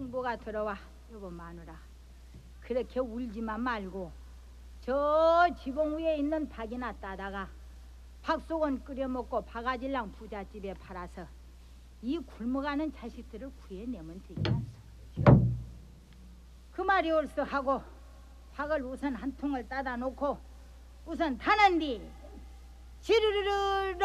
신부가 들어와. 여보 마누라, 그렇게 울지만 말고 저 지붕 위에 있는 닭이나 따다가 박속은 끓여 먹고 바가지랑 부잣집에 팔아서 이 굶어가는 자식들을 구해내면 되지 않소. 그 말이 옳소 하고 닭을 우선 한 통을 따다 놓고 우선 타는 뒤 지르르르